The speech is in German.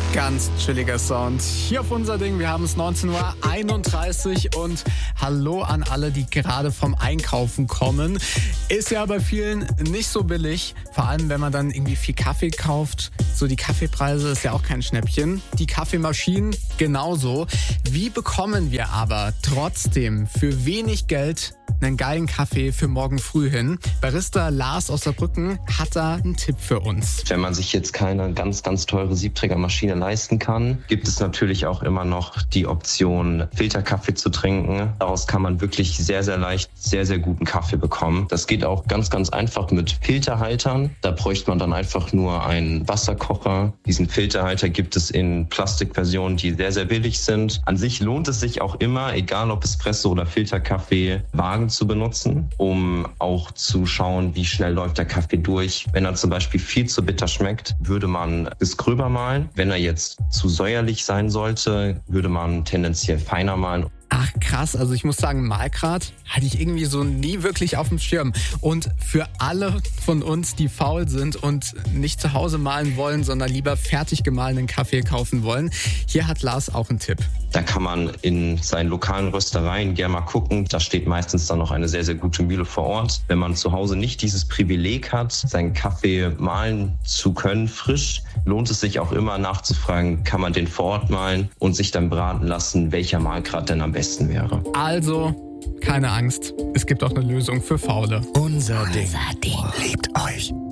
Ganz chilliger Sound. Hier auf unser Ding, wir haben es 19:31 Uhr und hallo an alle, die gerade vom Einkaufen kommen. Ist ja bei vielen nicht so billig, vor allem wenn man dann irgendwie viel Kaffee kauft. So die Kaffeepreise ist ja auch kein Schnäppchen. Die Kaffeemaschinen genauso. Wie bekommen wir aber trotzdem für wenig Geld einen geilen Kaffee für morgen früh hin? Barista Lars aus Saarbrücken hat da einen Tipp für uns. Wenn man sich jetzt keine ganz, ganz teure Siebträgermaschine leisten kann, gibt es natürlich auch immer noch die Option, Filterkaffee zu trinken. Daraus kann man wirklich sehr, sehr leicht sehr, sehr guten Kaffee bekommen. Das geht auch ganz, ganz einfach mit Filterhaltern. Da bräuchte man dann einfach nur einen Wasserkocher. Diesen Filterhalter gibt es in Plastikversionen, die sehr, sehr billig sind. An sich lohnt es sich auch immer, egal ob Espresso oder Filterkaffee, Wagen zu benutzen, um auch zu schauen, wie schnell läuft der Kaffee durch. Wenn er zum Beispiel viel zu bitter schmeckt, würde man es gröber mahlen. Wenn er jetzt zu säuerlich sein sollte, würde man tendenziell feiner mahlen. Ach krass, also ich muss sagen, Mahlgrad hatte ich irgendwie so nie wirklich auf dem Schirm. Und für alle von uns, die faul sind und nicht zu Hause mahlen wollen, sondern lieber fertig gemahlenen Kaffee kaufen wollen, hier hat Lars auch einen Tipp. Da kann man in seinen lokalen Röstereien gerne mal gucken. Da steht meistens dann noch eine sehr, sehr gute Mühle vor Ort. Wenn man zu Hause nicht dieses Privileg hat, seinen Kaffee mahlen zu können, frisch, lohnt es sich auch immer nachzufragen, kann man den vor Ort mahlen und sich dann beraten lassen, welcher Mahlgrad denn am besten wäre. Also, keine Angst, es gibt auch eine Lösung für Faule. Unser Ding liebt euch.